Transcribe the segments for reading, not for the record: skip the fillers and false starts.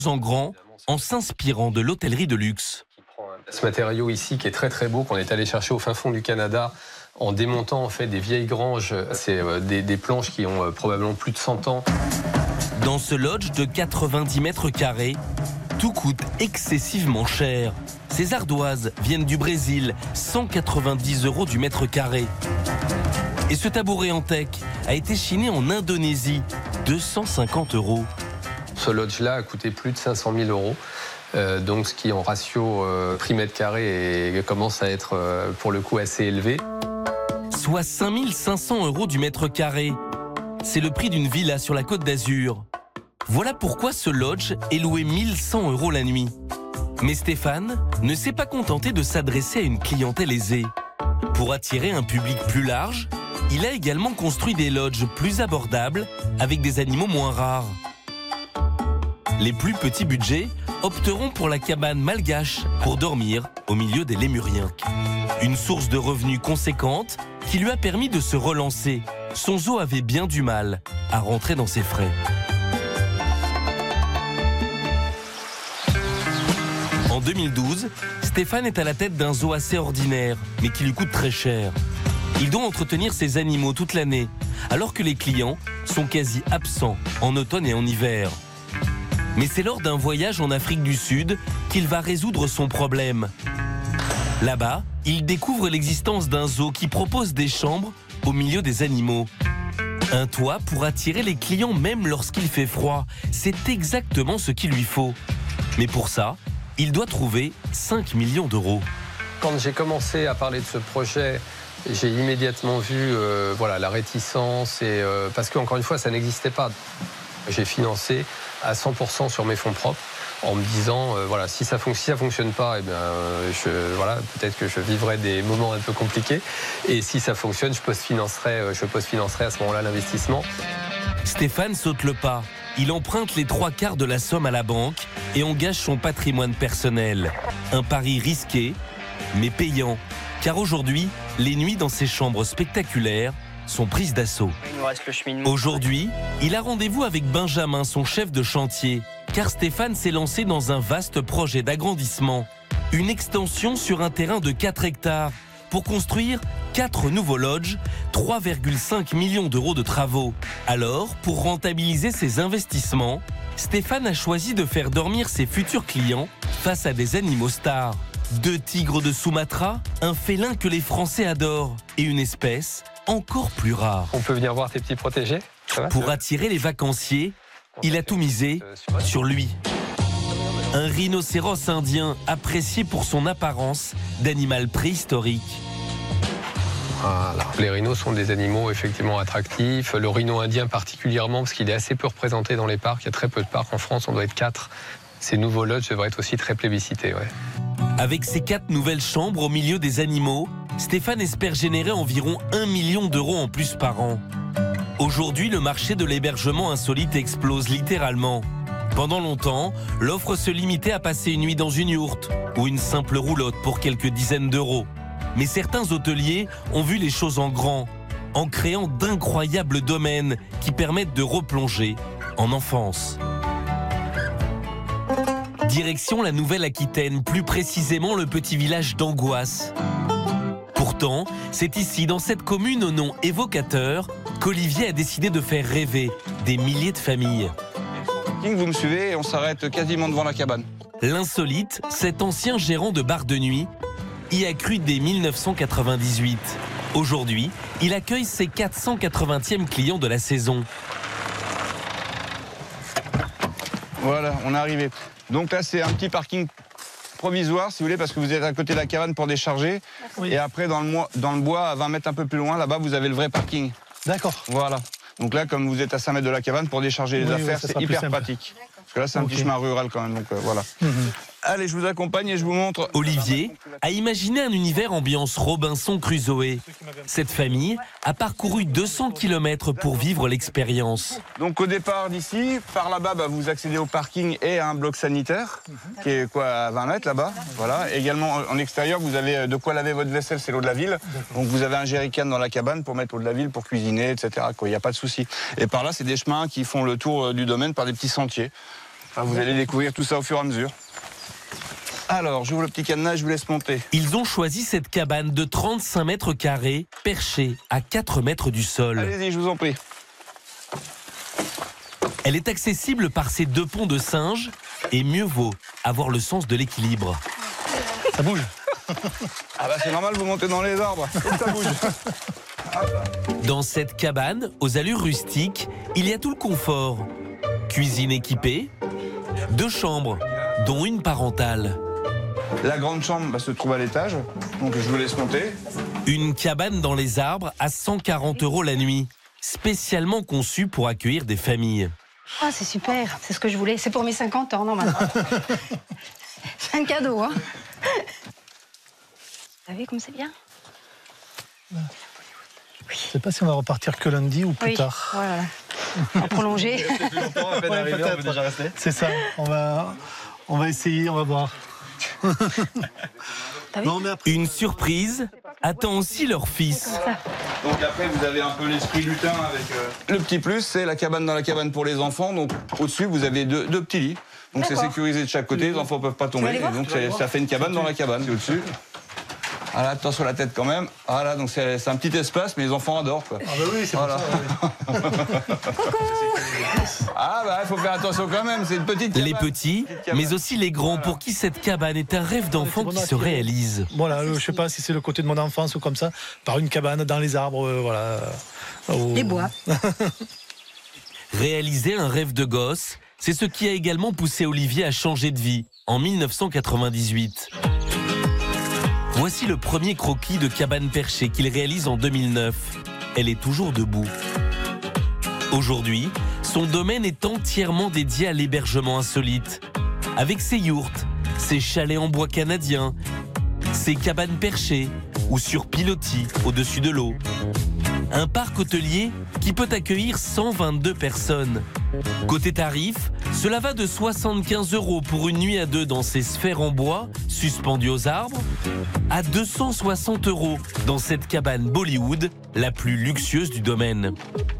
en grand en s'inspirant de l'hôtellerie de luxe. Ce matériau ici qui est très très beau, qu'on est allé chercher au fin fond du Canada en démontant en fait des vieilles granges. C'est des planches qui ont probablement plus de 100 ans. Dans ce lodge de 90 mètres carrés, tout coûte excessivement cher. Ces ardoises viennent du Brésil, 190 € du mètre carré. Et ce tabouret en teck a été chiné en Indonésie, 250 €. Ce lodge-là a coûté plus de 500 000 €, donc ce qui en ratio prix mètre carré commence à être pour le coup assez élevé. Soit 5 500 € du mètre carré. C'est le prix d'une villa sur la Côte d'Azur. Voilà pourquoi ce lodge est loué 1 100 € la nuit. Mais Stéphane ne s'est pas contenté de s'adresser à une clientèle aisée. Pour attirer un public plus large, il a également construit des lodges plus abordables avec des animaux moins rares. Les plus petits budgets opteront pour la cabane malgache pour dormir au milieu des lémuriens. Une source de revenus conséquente qui lui a permis de se relancer. Son zoo avait bien du mal à rentrer dans ses frais. En 2012, Stéphane est à la tête d'un zoo assez ordinaire, mais qui lui coûte très cher. Il doit entretenir ses animaux toute l'année, alors que les clients sont quasi absents en automne et en hiver. Mais c'est lors d'un voyage en Afrique du Sud qu'il va résoudre son problème. Là-bas, il découvre l'existence d'un zoo qui propose des chambres au milieu des animaux. Un toit pour attirer les clients même lorsqu'il fait froid. C'est exactement ce qu'il lui faut. Mais pour ça, il doit trouver 5 millions €. Quand j'ai commencé à parler de ce projet, j'ai immédiatement vu la réticence, parce qu'encore une fois, ça n'existait pas. J'ai financé à 100% sur mes fonds propres en me disant, si ça fonctionne pas, peut-être que je vivrai des moments un peu compliqués. Et si ça fonctionne, je post-financerai à ce moment-là l'investissement. Stéphane saute le pas. Il emprunte les 3/4 de la somme à la banque et engage son patrimoine personnel. Un pari risqué, mais payant. Car aujourd'hui, les nuits dans ces chambres spectaculaires sont prises d'assaut. Aujourd'hui, il a rendez-vous avec Benjamin, son chef de chantier, car Stéphane s'est lancé dans un vaste projet d'agrandissement. Une extension sur un terrain de 4 hectares pour construire 4 nouveaux lodges, 3,5 millions € de travaux. Alors, pour rentabiliser ses investissements, Stéphane a choisi de faire dormir ses futurs clients face à des animaux stars. 2 tigres de Sumatra, un félin que les Français adorent, et une espèce encore plus rare. On peut venir voir tes petits protégés ? Pour attirer les vacanciers, il a tout misé sur lui. Un rhinocéros indien apprécié pour son apparence d'animal préhistorique. Voilà. Les rhinos sont des animaux effectivement attractifs. Le rhino indien particulièrement parce qu'il est assez peu représenté dans les parcs. Il y a très peu de parcs en France, on doit être 4. Ces nouveaux lodges devraient être aussi très plébiscités. Ouais. Avec ces 4 nouvelles chambres au milieu des animaux, Stéphane espère générer environ 1 million € en plus par an. Aujourd'hui, le marché de l'hébergement insolite explose littéralement. Pendant longtemps, l'offre se limitait à passer une nuit dans une yourte ou une simple roulotte pour quelques dizaines d'euros. Mais certains hôteliers ont vu les choses en grand, en créant d'incroyables domaines qui permettent de replonger en enfance. Direction la Nouvelle-Aquitaine, plus précisément le petit village d'Angoisse. Pourtant, c'est ici, dans cette commune au nom évocateur, qu'Olivier a décidé de faire rêver des milliers de familles. Vous me suivez et on s'arrête quasiment devant la cabane. L'insolite, cet ancien gérant de bar de nuit, y a cru dès 1998. Aujourd'hui, il accueille ses 480e clients de la saison. Voilà, on est arrivé. Donc là, c'est un petit parking provisoire, si vous voulez, parce que vous êtes à côté de la cabane pour décharger. Oui. Et après, dans le bois, à 20 mètres un peu plus loin, là-bas, vous avez le vrai parking. D'accord. Voilà. Donc là, comme vous êtes à 5 mètres de la cabane, pour décharger les affaires, c'est hyper pratique. Parce que là, c'est un petit chemin rural quand même, donc voilà. Allez, je vous accompagne et je vous montre. Olivier a imaginé un univers ambiance Robinson Crusoe. Cette famille a parcouru 200 km pour vivre l'expérience. Donc au départ d'ici, par là-bas, vous accédez au parking et à un bloc sanitaire, qui est à 20 mètres là-bas. Voilà. Également en extérieur, vous avez de quoi laver votre vaisselle, c'est l'eau de la ville. Donc vous avez un jerrycan dans la cabane pour mettre l'eau de la ville, pour cuisiner, etc. Il n'y a pas de souci. Et par là, c'est des chemins qui font le tour du domaine par des petits sentiers. Enfin, vous allez découvrir tout ça au fur et à mesure. Alors, j'ouvre le petit cadenas, je vous laisse monter. Ils ont choisi cette cabane de 35 mètres carrés, perchée à 4 mètres du sol. Allez-y, je vous en prie. Elle est accessible par ses 2 ponts de singe et mieux vaut avoir le sens de l'équilibre. Ça bouge. Ah bah c'est normal, vous montez dans les arbres, donc ça bouge. Dans cette cabane, aux allures rustiques, il y a tout le confort. Cuisine équipée, 2 chambres, dont une parentale. La grande chambre se trouve à l'étage, donc je vous laisse monter. Une cabane dans les arbres à 140 € la nuit, spécialement conçue pour accueillir des familles. Ah, c'est super, c'est ce que je voulais. C'est pour mes 50 ans, normalement. C'est un cadeau, hein. Vous savez comme c'est bien? Je ne sais pas si on va repartir que lundi ou plus tard. Voilà. En prolonger. C'est ça, on va essayer, on va voir. Une surprise attend aussi leur fils. Donc après, vous avez un peu l'esprit lutin avec... Le petit plus, c'est la cabane dans la cabane pour les enfants. Donc au-dessus, vous avez deux petits lits. Donc c'est sécurisé de chaque côté, les enfants ne peuvent pas tomber. Et donc ça fait une cabane dans la cabane. C'est au-dessus. Voilà, attention à la tête quand même. Voilà, donc c'est un petit espace, mais les enfants adorent, quoi. Ah bah oui, c'est voilà. Pour ça. Ah bah il faut faire attention quand même, c'est une petite cabane. Les petits, mais aussi les grands, pour qui cette cabane est un rêve d'enfant qui se réalise. Voilà, je sais pas si c'est le côté de mon enfance ou comme ça, par une cabane dans les arbres, voilà. Les bois. Réaliser un rêve de gosse, c'est ce qui a également poussé Olivier à changer de vie en 1998. Voici le premier croquis de cabane perchée qu'il réalise en 2009. Elle est toujours debout. Aujourd'hui, son domaine est entièrement dédié à l'hébergement insolite. Avec ses yourtes, ses chalets en bois canadien, ses cabanes perchées ou sur pilotis au-dessus de l'eau. Un parc hôtelier qui peut accueillir 122 personnes. Côté tarif, cela va de 75 € pour une nuit à 2 dans ces sphères en bois suspendues aux arbres, à 260 € dans cette cabane Bollywood, la plus luxueuse du domaine.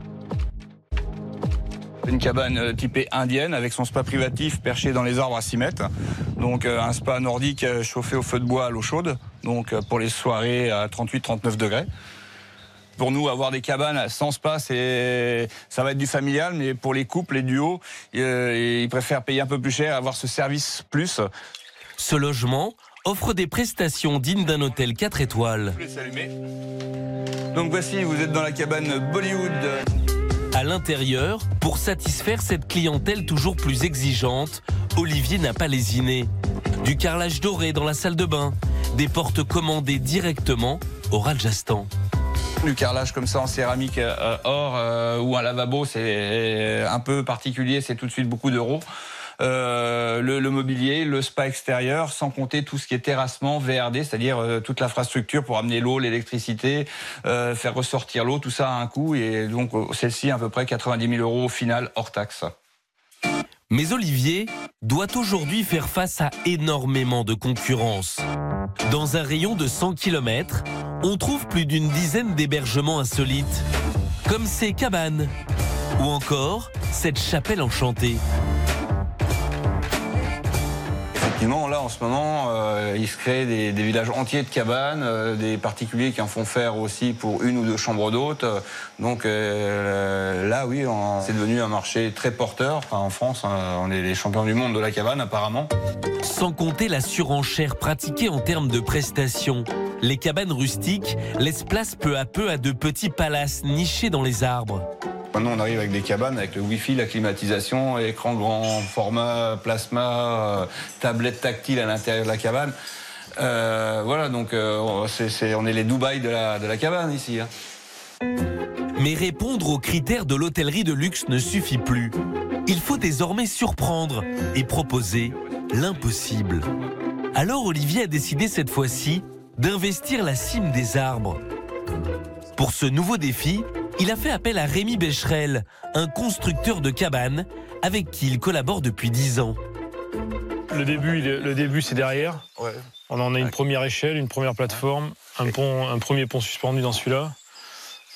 Une cabane typée indienne avec son spa privatif perché dans les arbres à 6 mètres. Donc un spa nordique chauffé au feu de bois à l'eau chaude, donc pour les soirées à 38-39 degrés. Pour nous, avoir des cabanes sans spa, ça va être du familial, mais pour les couples, les duos, ils préfèrent payer un peu plus cher et avoir ce service plus. Ce logement offre des prestations dignes d'un hôtel 4 étoiles. Donc voici, vous êtes dans la cabane Bollywood. À l'intérieur, pour satisfaire cette clientèle toujours plus exigeante, Olivier n'a pas lésiné. Du carrelage doré dans la salle de bain, des portes commandées directement au Rajasthan. Du carrelage comme ça en céramique or ou un lavabo, c'est un peu particulier, c'est tout de suite beaucoup d'euros. Le mobilier, le spa extérieur, sans compter tout ce qui est terrassement, VRD, c'est-à-dire toute l'infrastructure pour amener l'eau, l'électricité, faire ressortir l'eau, tout ça a un coût. Et donc celle-ci à peu près 90 000 € au final, hors taxe. Mais Olivier doit aujourd'hui faire face à énormément de concurrence. Dans un rayon de 100 km, on trouve plus d'une dizaine d'hébergements insolites, comme ces cabanes, ou encore cette chapelle enchantée. Effectivement, là en ce moment, il se crée des villages entiers de cabanes, des particuliers qui en font faire aussi pour 1 ou 2 chambres d'hôtes. Donc là, oui, c'est devenu un marché très porteur. Enfin, en France, on est les champions du monde de la cabane apparemment. Sans compter la surenchère pratiquée en termes de prestations. Les cabanes rustiques laissent place peu à peu à de petits palaces nichés dans les arbres. Maintenant, on arrive avec des cabanes avec le Wi-Fi, la climatisation, écran grand format, plasma, tablette tactile à l'intérieur de la cabane. Voilà, donc on est les Dubaï de la cabane ici. Hein. Mais répondre aux critères de l'hôtellerie de luxe ne suffit plus. Il faut désormais surprendre et proposer l'impossible. Alors Olivier a décidé cette fois-ci d'investir la cime des arbres. Pour ce nouveau défi, il a fait appel à Rémi Becherel, un constructeur de cabanes avec qui il collabore depuis 10 ans. Le début c'est derrière. Ouais. On en a une première échelle, une première plateforme, un premier pont suspendu dans celui-là.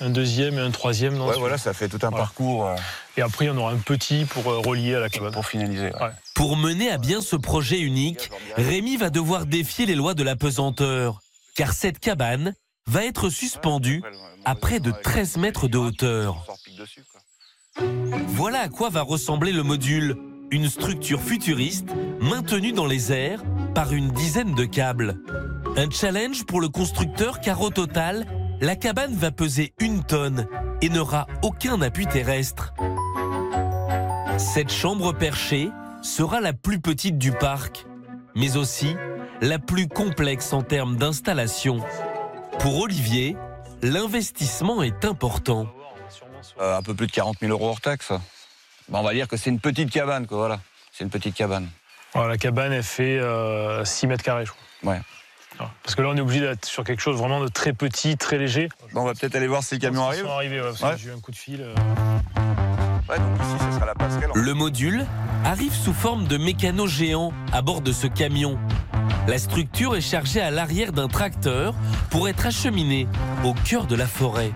un deuxième et un troisième. Ouais, voilà, ça fait tout un parcours. Et après, on aura un petit pour relier à la cabane. Pour finaliser. Ouais. Pour mener à bien ce projet unique, Rémi va devoir défier les lois de la pesanteur, car cette cabane va être suspendue à près de 13 mètres de hauteur. Voilà à quoi va ressembler le module, une structure futuriste maintenue dans les airs par une dizaine de câbles. Un challenge pour le constructeur car au total, la cabane va peser 1 tonne et n'aura aucun appui terrestre. Cette chambre perchée sera la plus petite du parc, mais aussi la plus complexe en termes d'installation. Pour Olivier, l'investissement est important. Un peu plus de 40 000 € hors taxe. On va dire que c'est une petite cabane, quoi, voilà. C'est une petite cabane. Alors, la cabane, elle fait 6 mètres carrés, je crois. Ouais. Alors, parce que là, on est obligé d'être sur quelque chose vraiment de très petit, très léger. Bon, on va peut-être aller voir si les camions arrivent. Ils sont arrivés, parce que j'ai eu un coup de fil. Ouais, donc ici, ce sera la passerelle. Le module arrive sous forme de mécano géant à bord de ce camion. La structure est chargée à l'arrière d'un tracteur pour être acheminée au cœur de la forêt.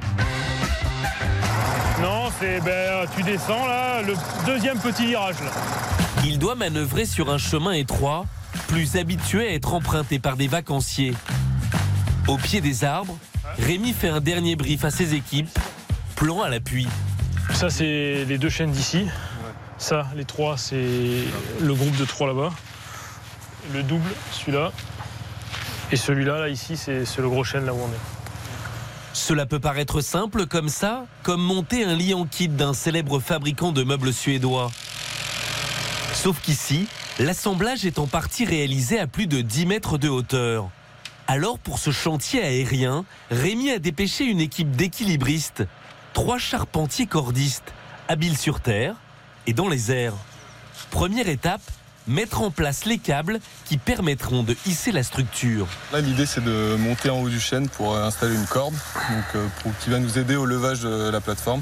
Non, tu descends là, le deuxième petit virage là. Il doit manœuvrer sur un chemin étroit, plus habitué à être emprunté par des vacanciers. Au pied des arbres, Rémi fait un dernier brief à ses équipes, plan à l'appui. Ça, c'est les 2 chaînes d'ici. Ça, les 3, c'est le groupe de 3 là-bas. Le double, celui-là. Et celui-là, là, ici, c'est le gros chêne là où on est. Cela peut paraître simple comme ça, comme monter un lit en kit d'un célèbre fabricant de meubles suédois. Sauf qu'ici, l'assemblage est en partie réalisé à plus de 10 mètres de hauteur. Alors pour ce chantier aérien, Rémi a dépêché une équipe d'équilibristes, 3 charpentiers cordistes, habiles sur terre et dans les airs. Première étape, mettre en place les câbles qui permettront de hisser la structure. Là, l'idée, c'est de monter en haut du chêne pour installer une corde, qui va nous aider au levage de la plateforme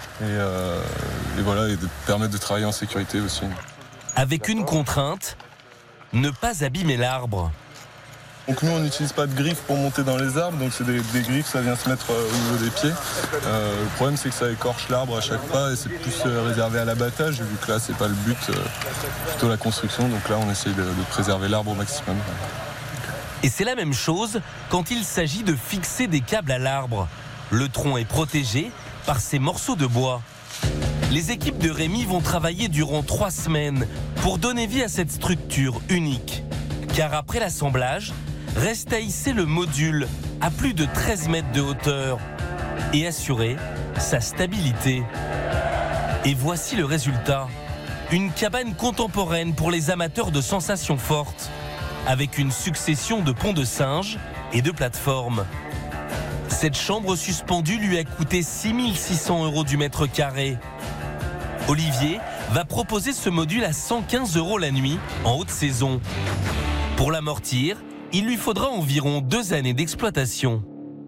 et voilà, et de permettre de travailler en sécurité aussi. Avec une contrainte, ne pas abîmer l'arbre. Donc nous, on n'utilise pas de griffes pour monter dans les arbres, donc c'est des griffes, ça vient se mettre au niveau des pieds. Le problème, c'est que ça écorche l'arbre à chaque pas et c'est plus réservé à l'abattage, vu que là, c'est pas le but, plutôt la construction. Donc là, on essaye de préserver l'arbre au maximum. Et c'est la même chose quand il s'agit de fixer des câbles à l'arbre. Le tronc est protégé par ces morceaux de bois. Les équipes de Rémi vont travailler durant 3 semaines pour donner vie à cette structure unique. Car après l'assemblage, reste à hisser le module à plus de 13 mètres de hauteur et assurer sa stabilité. Et voici le résultat. Une cabane contemporaine pour les amateurs de sensations fortes, avec une succession de ponts de singe et de plateformes. Cette chambre suspendue lui a coûté 6 600 € du mètre carré. Olivier va proposer ce module à 115 € la nuit en haute saison. Pour l'amortir, il lui faudra environ 2 années d'exploitation.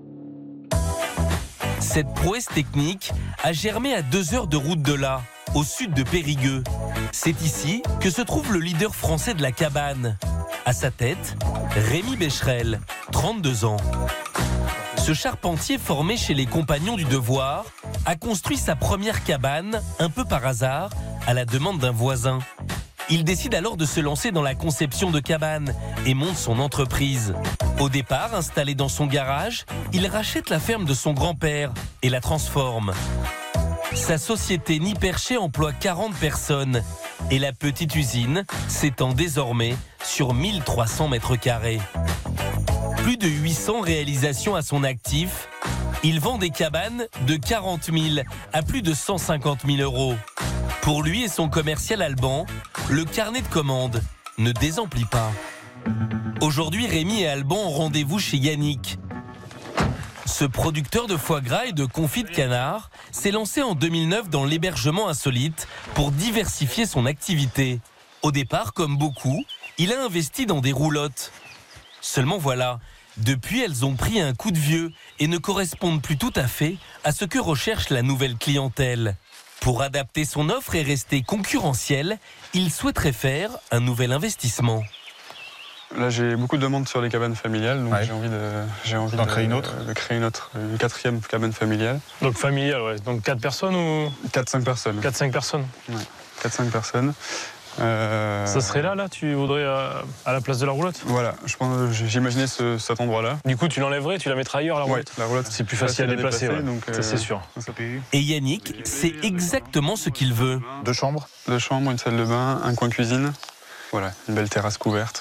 Cette prouesse technique a germé à 2 heures de route de là, au sud de Périgueux. C'est ici que se trouve le leader français de la cabane. À sa tête, Rémi Becherel, 32 ans. Ce charpentier formé chez les Compagnons du Devoir a construit sa première cabane, un peu par hasard, à la demande d'un voisin. Il décide alors de se lancer dans la conception de cabanes et monte son entreprise. Au départ, installé dans son garage, il rachète la ferme de son grand-père et la transforme. Sa société Nid Perché emploie 40 personnes et la petite usine s'étend désormais sur 1300 mètres carrés. Plus de 800 réalisations à son actif, il vend des cabanes de 40 000 à plus de 150 000 €. Pour lui et son commercial Alban, le carnet de commandes ne désemplit pas. Aujourd'hui, Rémi et Alban ont rendez-vous chez Yannick. Ce producteur de foie gras et de confit de canard s'est lancé en 2009 dans l'hébergement insolite pour diversifier son activité. Au départ, comme beaucoup, il a investi dans des roulottes. Seulement voilà, depuis elles ont pris un coup de vieux et ne correspondent plus tout à fait à ce que recherche la nouvelle clientèle. Pour adapter son offre et rester concurrentiel, il souhaiterait faire un nouvel investissement. Là, j'ai beaucoup de demandes sur les cabanes familiales, donc j'ai envie d'en créer une autre. De créer une autre, une 4e cabane familiale. Donc familiale, ouais. Donc 4 personnes ou 4-5 personnes. 4-5 personnes. Ouais, 4-5 personnes. Ça serait là, tu voudrais à la place de la roulotte? Voilà, j'imaginais cet endroit-là. Du coup, tu l'enlèverais, tu la mettrais ailleurs, la roulotte? La roulotte, c'est plus facile à déplacer, donc, ça c'est sûr. Et Yannick, c'est exactement ce qu'il veut. 2 chambres. 2 chambres, une salle de bain, un coin cuisine. Voilà, une belle terrasse couverte.